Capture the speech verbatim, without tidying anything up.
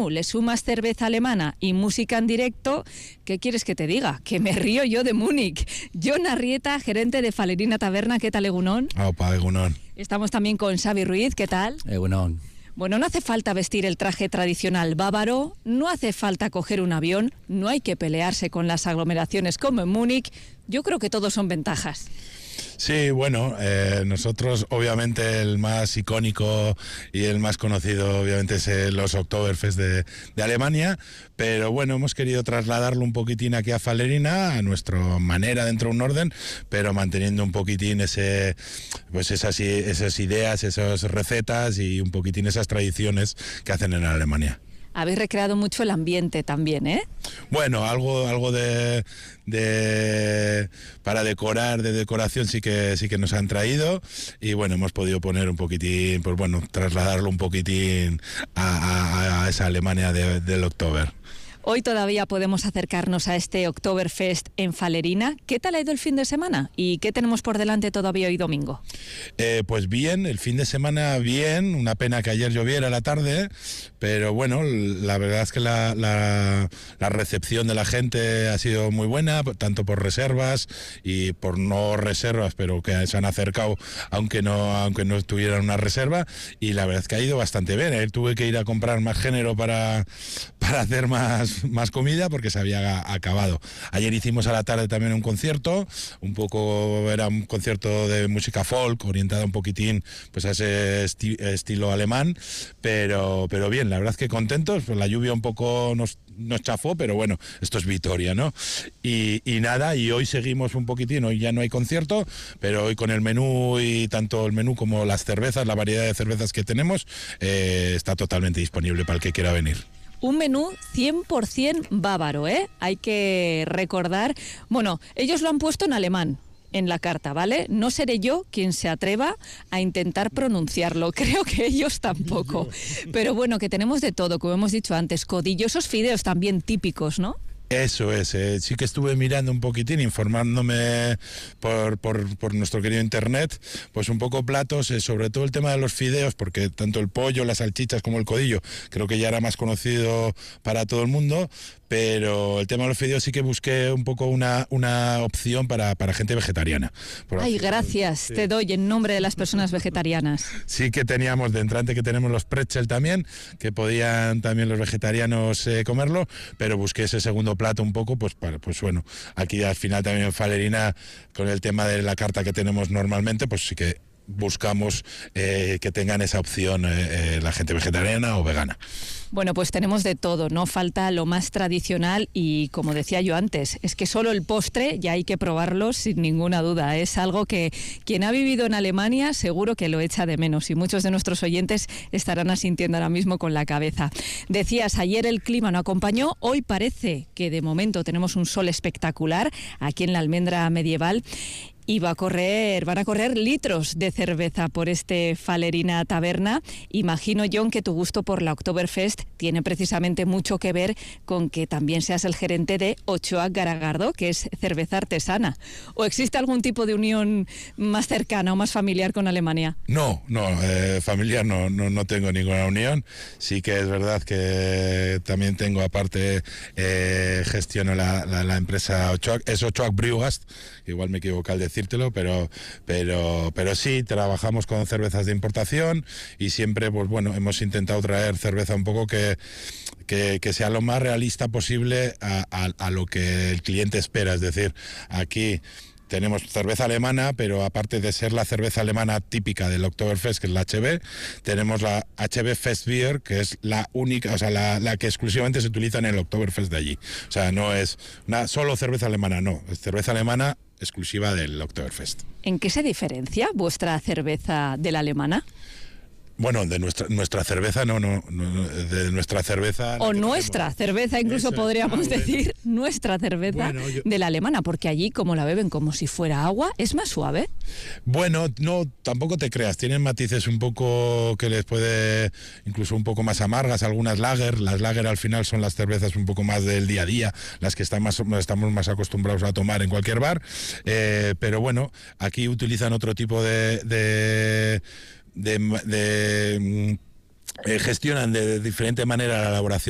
menú le sumas cerveza alemana y música en directo, ¿qué quieres que te diga? Que me río yo de Múnich. Jon Arrieta, gerente de Falerina Taberna, ¿qué tal, Egunon? Opa, Egunon. Estamos también con Xavi Ruiz, ¿qué tal? Egunon. Bueno, no hace falta vestir el traje tradicional bávaro, no hace falta coger un avión, no hay que pelearse con las aglomeraciones como en Múnich. Yo creo que todos son ventajas. Sí, bueno, eh, nosotros obviamente el más icónico y el más conocido obviamente es eh, los Oktoberfest de, de Alemania, pero bueno, hemos querido trasladarlo un poquitín aquí a Falerina, a nuestra manera dentro de un orden, pero manteniendo un poquitín ese, pues esas, esas ideas, esas recetas y un poquitín esas tradiciones que hacen en Alemania. Habéis recreado mucho el ambiente también, ¿eh? Bueno, algo, algo de, de para decorar, de decoración sí que sí que nos han traído y bueno, hemos podido poner un poquitín, pues bueno, trasladarlo un poquitín a, a, a esa Alemania de, del Oktober. Hoy todavía podemos acercarnos a este Oktoberfest en Falerina. ¿Qué tal ha ido el fin de semana? ¿Y qué tenemos por delante todavía hoy domingo? Eh, pues bien, el fin de semana bien. Una pena que ayer lloviera a la tarde, pero bueno, la verdad es que la, la, la recepción de la gente ha sido muy buena, tanto por reservas y por no reservas, pero que se han acercado aunque no, aunque no tuvieran una reserva, y la verdad es que ha ido bastante bien. Ayer tuve que ir a comprar más género para, para hacer más más comida porque se había acabado. Ayer hicimos a la tarde también un concierto, un poco era un concierto de música folk orientada un poquitín pues a ese esti- estilo alemán, pero pero bien, la verdad es que contentos. Pues la lluvia un poco nos nos chafó, pero bueno, esto es Vitoria, ¿no? Y, y nada, y hoy seguimos un poquitín, hoy ya no hay concierto, pero hoy con el menú y tanto el menú como las cervezas, la variedad de cervezas que tenemos, eh, está totalmente disponible para el que quiera venir. Un menú cien por ciento bávaro, ¿eh? Hay que recordar... Bueno, ellos lo han puesto en alemán en la carta, ¿vale? No seré yo quien se atreva a intentar pronunciarlo. Creo que ellos tampoco. Pero bueno, que tenemos de todo, como hemos dicho antes. Codillosos fideos también típicos, ¿no? Eso es, eh, sí que estuve mirando un poquitín, informándome por, por, por nuestro querido internet, pues un poco platos, eh, sobre todo el tema de los fideos, porque tanto el pollo, las salchichas como el codillo, creo que ya era más conocido para todo el mundo, pero el tema de los fideos sí que busqué un poco una, una opción para, para gente vegetariana. Por Ay, así, gracias, sí. Te doy en nombre de las personas vegetarianas. Sí que teníamos de entrante que tenemos los pretzel también, que podían también los vegetarianos eh, comerlo, pero busqué ese segundo plato un poco, pues para, pues bueno, aquí al final también en Falerina, con el tema de la carta que tenemos normalmente, pues sí que buscamos eh, que tengan esa opción eh, eh, la gente vegetariana o vegana. Bueno, pues tenemos de todo, no falta lo más tradicional y, como decía yo antes, es que solo el postre ya hay que probarlo sin ninguna duda. Es algo que quien ha vivido en Alemania seguro que lo echa de menos y muchos de nuestros oyentes estarán asintiendo ahora mismo con la cabeza. Decías, ayer el clima no acompañó, hoy parece que de momento tenemos un sol espectacular aquí en la Almendra Medieval. Y va a correr, van a correr litros de cerveza por este Falerina Taberna. Imagino, Jon, que tu gusto por la Oktoberfest tiene precisamente mucho que ver con que también seas el gerente de Ochoa Garagardo, que es cerveza artesana. ¿O existe algún tipo de unión más cercana o más familiar con Alemania? No, no, eh, familiar no, no, no tengo ninguna unión. Sí que es verdad que también tengo aparte, eh, gestiono la, la, la empresa Ochoa, es Ochoa Brewgast, igual me equivoco al decírtelo, pero, pero, pero sí, trabajamos con cervezas de importación y siempre, pues bueno, hemos intentado traer cerveza un poco que, que, que sea lo más realista posible a, a, a lo que el cliente espera. Es decir, aquí tenemos cerveza alemana, pero aparte de ser la cerveza alemana típica del Oktoberfest, que es la H B, tenemos la H B Fest Beer, que es la única, o sea, la, la que exclusivamente se utiliza en el Oktoberfest de allí. O sea, no es una solo cerveza alemana, no, es cerveza alemana exclusiva del Oktoberfest. ¿En qué se diferencia vuestra cerveza de la alemana? Bueno, de nuestra nuestra cerveza, no, no, no de nuestra cerveza... O nuestra hacemos. cerveza, incluso Eso, podríamos ah, decir, bueno. nuestra cerveza bueno, yo... de la alemana, porque allí, como la beben como si fuera agua, ¿es más suave? Bueno, no, tampoco te creas, tienen matices un poco que les puede, incluso un poco más amargas, algunas lager, las lager al final son las cervezas un poco más del día a día, las que están más, estamos más acostumbrados a tomar en cualquier bar, eh, pero bueno, aquí utilizan otro tipo de... de de, de eh, gestionan de diferente manera la elaboración